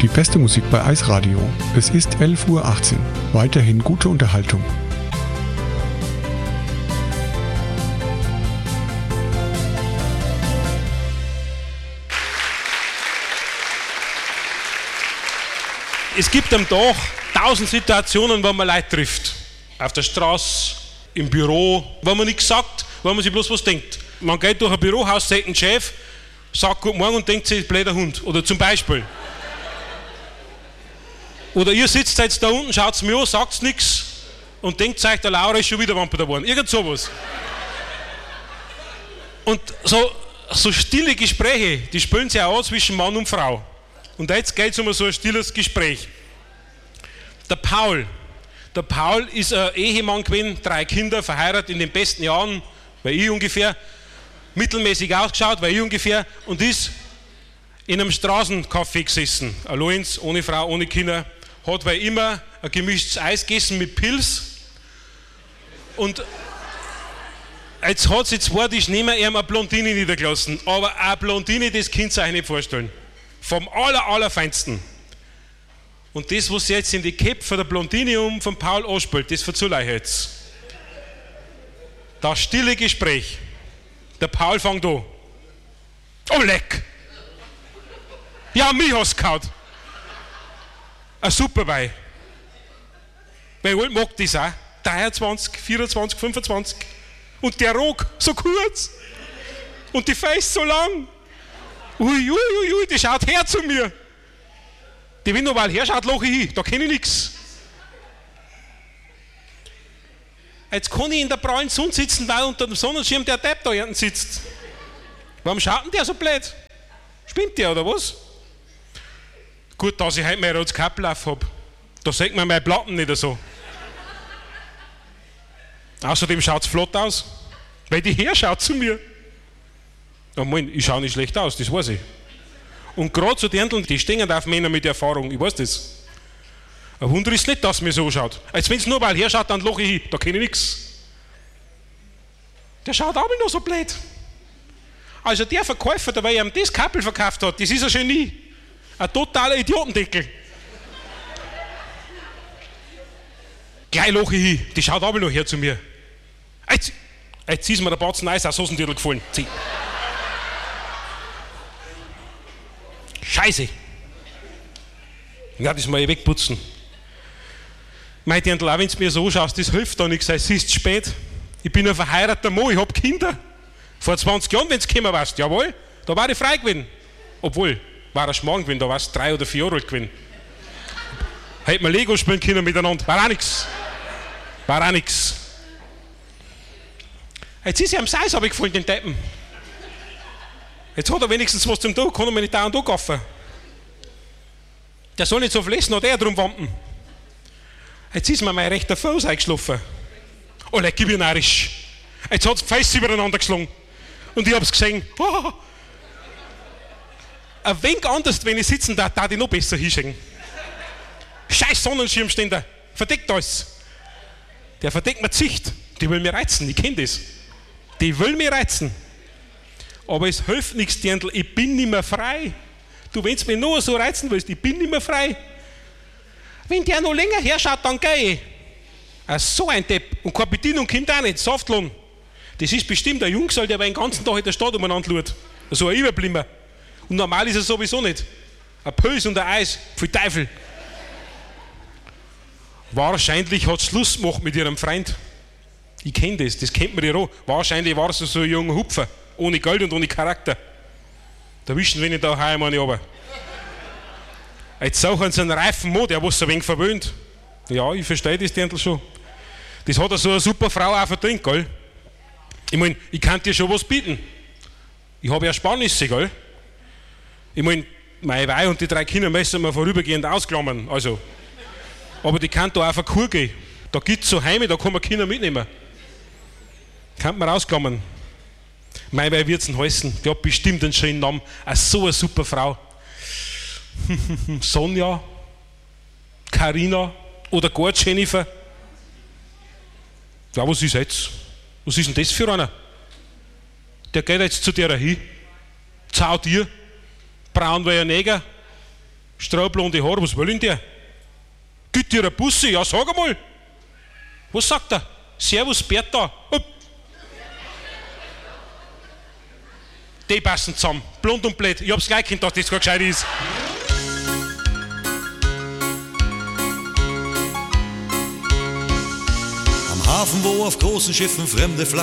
Die beste Musik bei Eisradio. Es ist 11:18 Uhr. Weiterhin gute Unterhaltung. Es gibt am Tag 1000 Situationen, wo man Leute trifft. Auf der Straße, im Büro, wo man nichts sagt, wo man sich bloß was denkt. Man geht durch ein Bürohaus, sieht einen Chef, sagt Guten Morgen und denkt sich, blöder Hund. Oder zum Beispiel. Oder ihr sitzt jetzt da unten, schaut mir an, sagt nichts und denkt euch, der Laura ist schon wieder Wampe geworden. Irgend sowas. Und so stille Gespräche, die spielen sich auch an zwischen Mann und Frau. Und jetzt geht es um so ein stilles Gespräch. Der Paul ist ein Ehemann gewesen, 3 Kinder, verheiratet in den besten Jahren, weil ich ungefähr, mittelmäßig ausgeschaut, weil ich ungefähr, und ist in einem Straßencafé gesessen, allein, ohne Frau, ohne Kinder, hat weil immer ein gemischtes Eis gegessen mit Pils. Und jetzt hat sie zwar die Schneemer eine Blondine niedergelassen, aber eine Blondine, das könnt ihr euch nicht vorstellen. Vom allerfeinsten. Und das, was sie jetzt in die Köpfe der Blondine von Paul anspielt, das verzähle ich euch jetzt. Das stille Gespräch. Der Paul fängt an. Oh leck! Ja, mich hast du gehauen. Ein super Weih. Weil ich mag das auch. 23, 24, 25. Und der Rock so kurz. Und die Face so lang. Ui, die schaut her zu mir. Die will nur, weil her schaut, lache ich hin. Da kenne ich nichts. Jetzt kann ich in der prallen Sonne sitzen, weil unter dem Sonnenschirm der Depp da hinten sitzt. Warum schaut denn der so blöd? Spinnt der oder was? Gut, dass ich heute mein rotes Kappel auf habe. Da sieht man meine Platten nicht so. Außerdem schaut es flott aus. Weil die her schaut zu mir. Ja, Mann, ich schaue nicht schlecht aus, das weiß ich. Und gerade so die Dirndln, die stehen auf Männer mit Erfahrung, ich weiß das. Ein Wunder ist nicht, dass es mir so schaut. Als wenn es nur weil her schaut, dann lache ich hin, da kenne ich nichts. Der schaut auch noch so blöd. Also der Verkäufer, der ihm das Kappel verkauft hat, das ist ein Genie. Ein totaler Idiotendeckel. Gleich lache ich hin, die schaut auch noch her zu mir. Jetzt ist mir der Batzen Eis aus Hosentürl gefallen. Zieh. Scheiße. Ja, das muss ich wegputzen. Mein Dirndl, auch wenn du mir so schaust, das hilft da nichts. Es ist spät. Ich bin ein verheirateter Mann, ich habe Kinder. Vor 20 Jahren, wenn du gekommen warst, jawohl, da war ich frei gewesen. Obwohl, war ein Schmarrn gewesen, da warst du 3 oder 4 Jahre alt gewesen. Hätte man Lego spielen können miteinander. War auch nichts. Jetzt ist er am Seis abgefallen, den Deppen. Jetzt hat er wenigstens was zum Tun, kann er mir nicht da und da kaufen. Der soll nicht so viel essen, hat er drum wampen. Jetzt ist mir mein rechter Fuß eingeschlafen. Oh, leck, ich bin narisch. Jetzt hat es die Fäuste übereinander geschlagen. Und ich hab's gesehen. Oh. Ein wenig anders, wenn ich sitzen darf, ich noch besser hinschicken. Scheiß Sonnenschirmständer, verdeckt alles. Der verdeckt mir die Sicht. Die will mir reizen, ich kenne das. Die will mir reizen. Aber es hilft nichts, Dirndl, ich bin nicht mehr frei. Du, wenn du mich nur so reizen willst, ich bin nicht mehr frei. Wenn der noch länger herschaut, dann gehe ich. So ein Depp. Und keine Bedienung kommt auch nicht, Saftlohn. Das ist bestimmt ein Jungsal, der den ganzen Tag in der Stadt umeinander schaut. So ein Überblimmer. Und normal ist er sowieso nicht. Ein Pös und ein Eis, für Teufel. Wahrscheinlich hat es Schluss gemacht mit ihrem Freund. Ich kenne das kennt man ja auch. Wahrscheinlich war es so ein junger Hupfer. Ohne Geld und ohne Charakter. Da wischen wir nicht da heim eine runter. Jetzt suchen sie einen reifen Mann, der was so ein wenig verwöhnt. Ja, ich verstehe das Dirndl schon. Das hat so eine super Frau auch verdient, gell? Ich meine, ich kann dir schon was bieten. Ich habe Ersparnisse, gell? Ich meine, meine Weih und die 3 Kinder müssen wir vorübergehend ausklammern. Also. Aber die kann da auf eine Kur gehen. Da gibt es so Heime, da kann man Kinder mitnehmen. Kann man ausklammern. Mein Weih wird es heißen, die hat bestimmt einen schönen Namen. So eine super Frau. Sonja, Carina oder gar Jennifer. Ja, was ist jetzt? Was ist denn das für einer? Der geht jetzt zu der hin, zaut ihr, braun wie ein Neger, Straublonde Haare, was will denn der? Gibt dir eine Busse? Ja, sag einmal. Was sagt er? Servus, Bertha. Die passen zusammen. Blond und blöd. Ich hab's gleich gekannt, dass das gar gescheit ist. Am Hafen, wo auf großen Schiffen fremde Flaggen